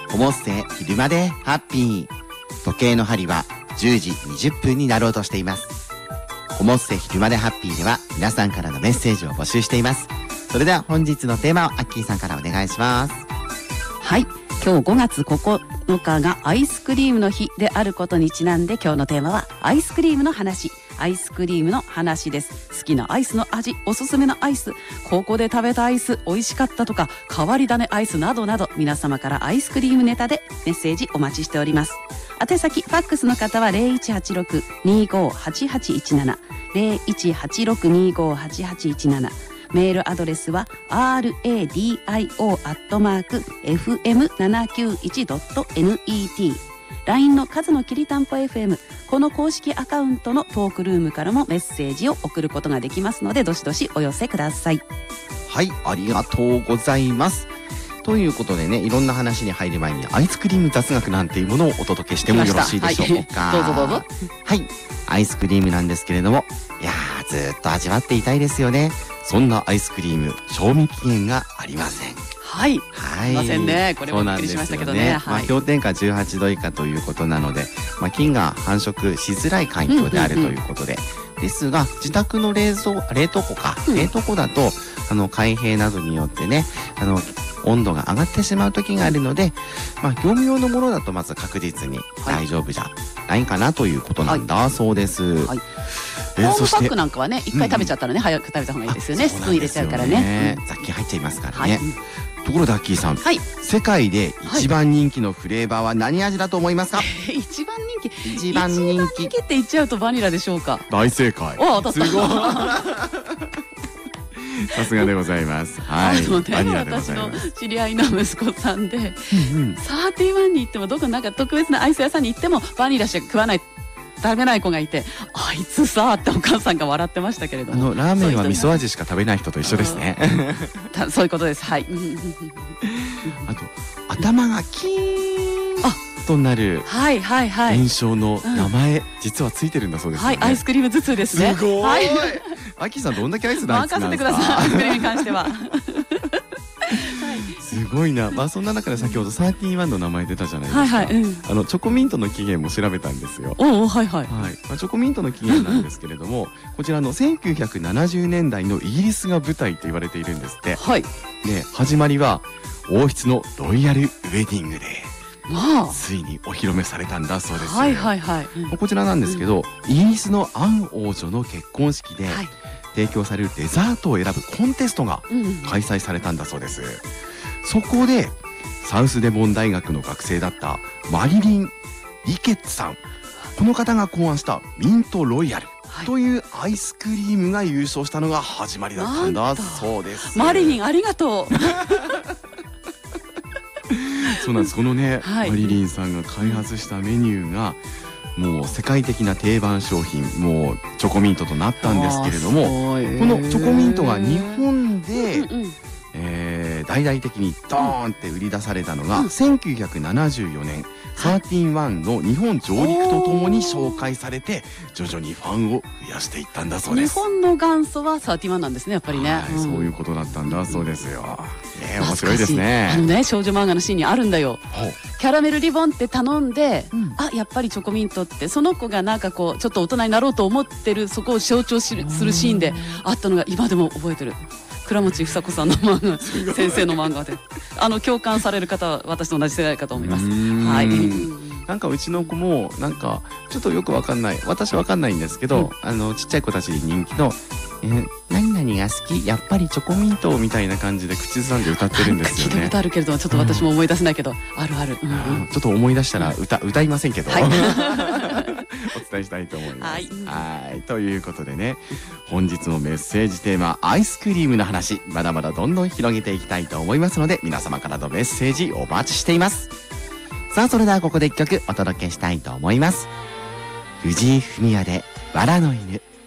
ホモッセ昼までハッピー。時計の針は10時20分になろうとしています。ホモッセ昼までハッピーでは皆さんからのメッセージを募集しています。それでは本日のテーマをアッキーさんからお願いします。 はい、今日5月9日がアイスクリームの日であることにちなんで、今日のテーマはアイスクリームの話。アイスクリームの話です。好きなアイスの味、おすすめのアイス、ここで食べたアイス美味しかったとか、変わり種アイスなどなど、皆様からアイスクリームネタでメッセージお待ちしております。宛先ファックスの方は 0186-258817 0186-258817、メールアドレスは radio@fm791.net、 LINE の数のきりたんぽ FM、 この公式アカウントのトークルームからもメッセージを送ることができますので、どしどしお寄せください。 はい、ありがとうございます。ということでね、いろんな話に入る前にアイスクリーム雑学なんていうものをお届けしてもよろしいでしょうか。 はい、どうぞどうぞ。 はい、アイスクリームなんですけれども、いやー、ずっと味わっていたいですよね。そんなアイスクリーム、賞味期限がありません。 はい、 はい、 すいませんね、これもびっくりしましたけどね。 はい、氷点下18度以下ということなので、菌が繁殖しづらい環境であるということで、ですが自宅の冷凍庫か、冷凍庫だと開閉などによってね、温度が上がってしまう時があるので、業務用のものだとまず確実に大丈夫じゃないかなということなんだそうです。はい、 ホームパックなんかはね、一回食べちゃったらね、早く食べた方がいいですよね。スプーン入れちゃうからね。 雑菌入っちゃいますからね。ところでアッキーさん、世界で一番人気のフレーバーは何味だと思いますか？ 一番人気って言っちゃうとバニラでしょうか？ 大正解。 お、当たった。 すごい。さすがでございます。はい。バニラでございます。 私の知り合いの息子さんで、31に行っても、どこなんか特別なアイス屋さんに行ってもバニラしか食べない子がいて、あいつさってお母さんが笑ってましたけれども、 ラーメンは味噌味しか食べない人と一緒ですね。 そういうことです。はい。 あと頭がキーンとなる現象の名前、実はついてるんだそうですよね。 はい、アイスクリーム頭痛ですね。 すごい。アッキーさん、どんだけアイス大好きなんですか？ 任せてください、アイスクリームに関しては。 すごいな。そんな中で先ほど31の名前出たじゃないですか。チョコミントの起源も調べたんですよ。 チョコミントの起源なんですけれども、こちらの1970年代のイギリスが舞台と言われているんですって。で、始まりは王室のロイヤルウェディングでついにお披露目されたんだそうです。こちらなんですけど、イギリスのアン王女の結婚式で提供されるデザートを選ぶコンテストが開催されたんだそうです。そこでサウスデボン大学の学生だったマリリン・リケッツさん、この方が考案したミントロイヤルというアイスクリームが優勝したのが始まりだったんだそうです。 マリリン、ありがとう。 そうなんです。このね、マリリンさんが開発したメニューがもう世界的な定番商品、もうチョコミントとなったんですけれども、このチョコミントが日本で大々的にドーンって売り出されたのが1974年、31の日本上陸とともに紹介されて、徐々にファンを増やしていったんだそうです。 日本の元祖は31なんですね、やっぱりね。 そういうことだったんだそうですよ。面白いですね。 少女漫画のシーンにあるんだよ。キャラメルリボンって頼んで、やっぱりチョコミントって、その子がなんかこうちょっと大人になろうと思ってる、そこを象徴するシーンであったのが今でも覚えてる。倉持房子さんの漫画、先生の漫画で共感される方は私と同じ世代かと思います。 なんかうちの子もなんかちょっとよくわかんない、私わかんないんですけど、ちっちゃい子たちに人気の何々が好き、やっぱりチョコミントみたいな感じで口ずさんで歌ってるんですよね。 聞いたことあるけれども、ちょっと私も思い出せないけど、あるある。 ちょっと思い出したら歌いませんけど、お伝えしたいと思います。ということでね、本日のメッセージテーマ、アイスクリームの話、まだまだどんどん広げていきたいと思いますので、皆様からのメッセージお待ちしています。さあ、それではここで一曲お届けしたいと思います。藤井フミヤで藁の犬。